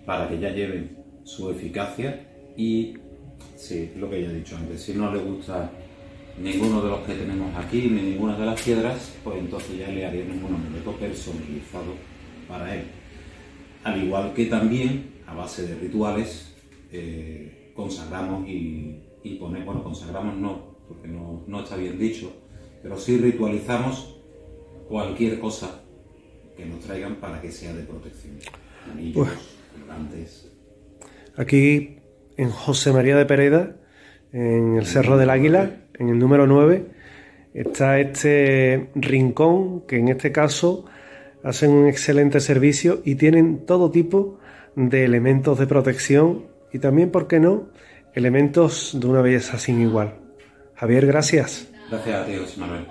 para que ya lleven su eficacia. Y sí, lo que ya he dicho antes, si no le gusta ninguno de los que tenemos aquí ni ninguna de las piedras, pues entonces ya le haremos un amuleto personalizado para él. Al igual que también, a base de rituales, consagramos y ponemos, bueno, consagramos no, porque no está bien dicho, pero sí ritualizamos cualquier cosa que nos traigan para que sea de protección. Anillos, colgantes. Aquí en José María de Pereda, en el Cerro del Águila, en el número 9, está este rincón que en este caso hacen un excelente servicio y tienen todo tipo de elementos de protección y también, ¿por qué no?, elementos de una belleza sin igual. Javier, gracias. Gracias a ti, José Manuel.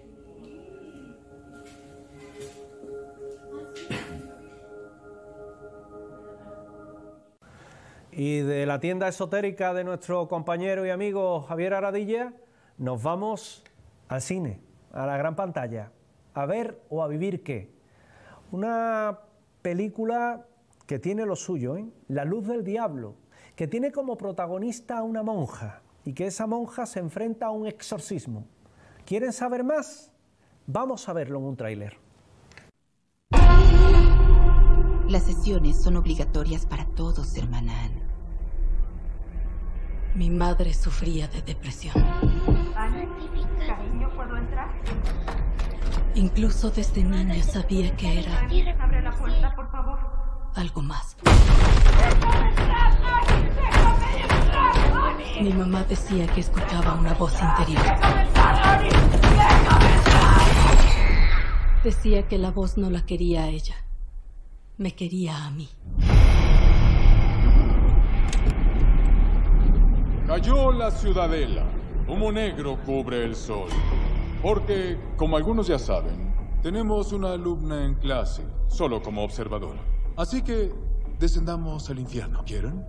Y de la tienda esotérica de nuestro compañero y amigo Javier Aradilla, nos vamos al cine, a la gran pantalla. ¿A ver o a vivir qué? Una película que tiene lo suyo, ¿eh? La luz del diablo, que tiene como protagonista a una monja y que esa monja se enfrenta a un exorcismo. ¿Quieren saber más? Vamos a verlo en un tráiler. Las sesiones son obligatorias para todos, hermana Anne. Mi madre sufría de depresión. Ana, cariño, ¿puedo entrar? Incluso desde niña sabía que era Abre la puerta, por favor. algo más. Mi mamá decía que escuchaba una voz interior. Decía que la voz no la quería a ella. Me quería a mí. Cayó la ciudadela. Humo negro cubre el sol. Porque, como algunos ya saben, tenemos una alumna en clase, solo como observadora. Así que descendamos al infierno. ¿Quieren?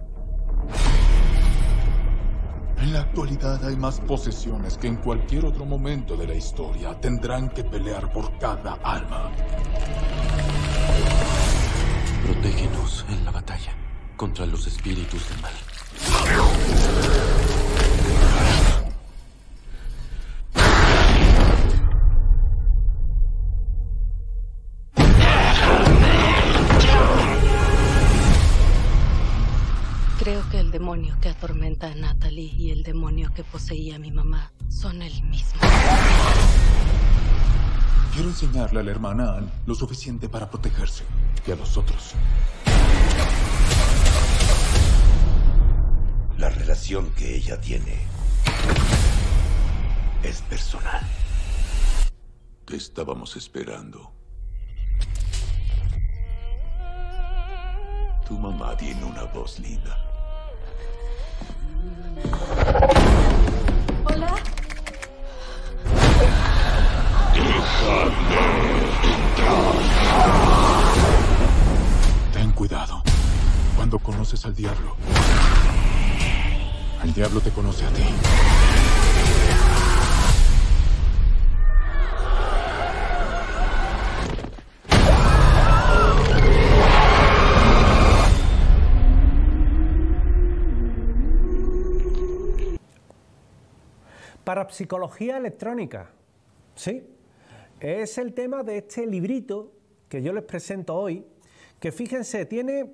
En la actualidad hay más posesiones que en cualquier otro momento de la historia. Tendrán que pelear por cada alma. Protégenos en la batalla contra los espíritus del mal. Creo que el demonio que atormenta a Natalie y el demonio que poseía a mi mamá son el mismo. Quiero enseñarle a la hermana Anne lo suficiente para protegerse. Y a los otros. La relación que ella tiene es personal. ¿Qué estábamos esperando? Tu mamá tiene una voz linda. Hola. Ten cuidado. Cuando conoces al diablo, el diablo te conoce a ti. Parapsicología electrónica, sí, es el tema de este librito que yo les presento hoy, que fíjense, tiene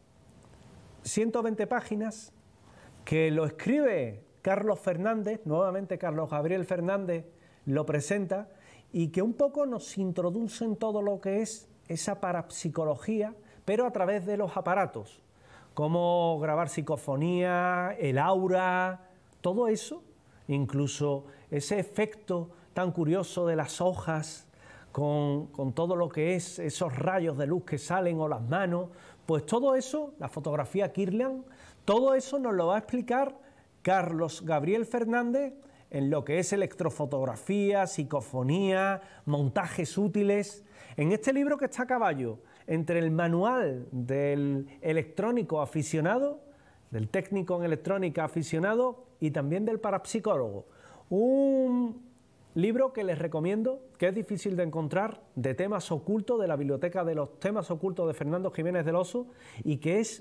120 páginas, que lo escribe Carlos Fernández, nuevamente Carlos Gabriel Fernández lo presenta, y que un poco nos introduce en todo lo que es esa parapsicología, pero a través de los aparatos, cómo grabar psicofonía, el aura, todo eso, incluso ese efecto tan curioso de las hojas con todo lo que es esos rayos de luz que salen o las manos, pues todo eso, la fotografía Kirlian, todo eso nos lo va a explicar Carlos Gabriel Fernández en lo que es electrofotografía, psicofonía, montajes útiles. En este libro que está a caballo entre el manual del electrónico aficionado, del técnico en electrónica aficionado y también del parapsicólogo. Un libro que les recomiendo, que es difícil de encontrar, de temas ocultos, de la biblioteca de los temas ocultos de Fernando Jiménez del Oso, y que es